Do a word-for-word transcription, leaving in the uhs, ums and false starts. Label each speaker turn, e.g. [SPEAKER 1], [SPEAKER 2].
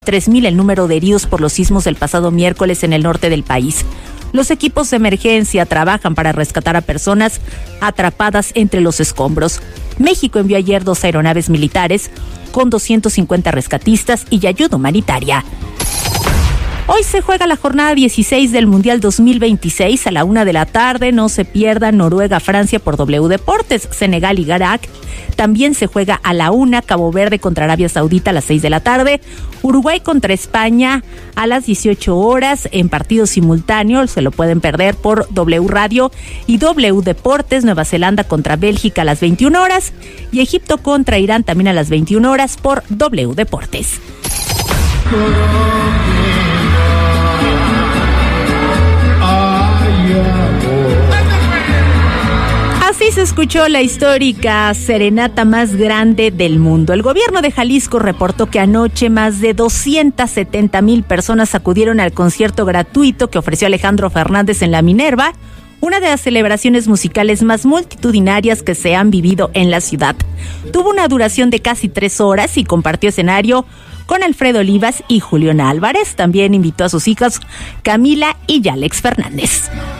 [SPEAKER 1] tres mil el número de heridos por los sismos del pasado miércoles en el norte del país. Los equipos de emergencia trabajan para rescatar a personas atrapadas entre los escombros. México envió ayer dos aeronaves militares con doscientos cincuenta rescatistas y ayuda humanitaria. Hoy se juega la jornada dieciséis del Mundial dos mil veintiséis a la una de la tarde. No se pierda Noruega-Francia por W Deportes. Senegal y Irak también se juega a la una. Cabo Verde contra Arabia Saudita a las seis de la tarde. Uruguay contra España a las dieciocho horas en partido simultáneo. Se lo pueden perder por W Radio y W Deportes. Nueva Zelanda contra Bélgica a las veintiuna horas. Y Egipto contra Irán también a las veintiuna horas por W Deportes. Así se escuchó la histórica serenata más grande del mundo. El gobierno de Jalisco reportó que anoche más de doscientas setenta mil personas acudieron al concierto gratuito que ofreció Alejandro Fernández en la Minerva, una de las celebraciones musicales más multitudinarias que se han vivido en la ciudad. Tuvo una duración de casi tres horas y compartió escenario con Alfredo Olivas y Julián Álvarez. También invitó a sus hijas Camila y Yalex Fernández.